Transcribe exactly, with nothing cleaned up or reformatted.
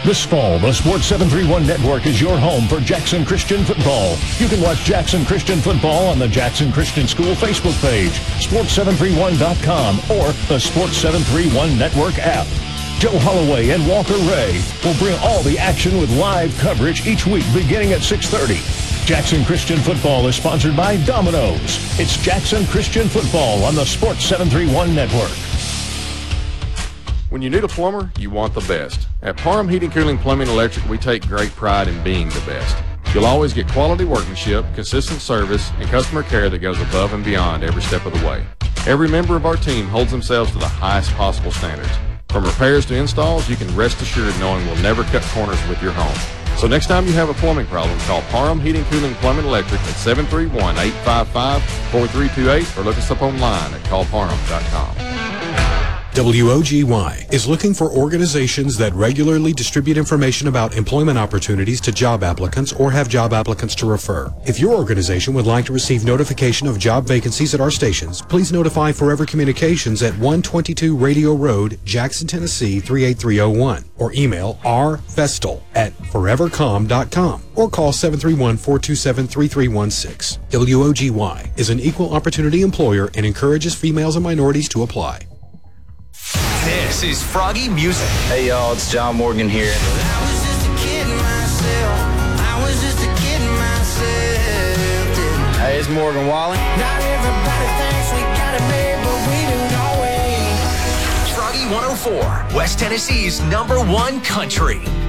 This fall, the Sports seven thirty-one Network is your home for Jackson Christian football. You can watch Jackson Christian football on the Jackson Christian School Facebook page, sports seven thirty-one dot com, or the Sports seven thirty-one Network app. Joe Holloway and Walker Ray will bring all the action with live coverage each week beginning at six thirty. Jackson Christian football is sponsored by Domino's. It's Jackson Christian football on the Sports seven thirty-one Network. When you need a plumber, you want the best. At Parham Heating, Cooling, Plumbing, Electric, we take great pride in being the best. You'll always get quality workmanship, consistent service, and customer care that goes above and beyond every step of the way. Every member of our team holds themselves to the highest possible standards. From repairs to installs, you can rest assured knowing we'll never cut corners with your home. So next time you have a plumbing problem, call Parham Heating, Cooling, Plumbing, Electric at seven three one, eight five five, four three two eight or look us up online at call parham dot com. W O G Y is looking for organizations that regularly distribute information about employment opportunities to job applicants or have job applicants to refer. If your organization would like to receive notification of job vacancies at our stations, please notify Forever Communications at one twenty-two Radio Road, Jackson, Tennessee three eight three oh one, or email r festal at forever com dot com or call seven three one, four two seven, three three one six. W O G Y is an equal opportunity employer and encourages females and minorities to apply. This is Froggy Music. Hey y'all, it's John Morgan here. I was just a kid myself. I was just a kid myself. Hey, it's Morgan Wallen. Not everybody thinks we got it made, but we do no way. Froggy one oh four, West Tennessee's number one country.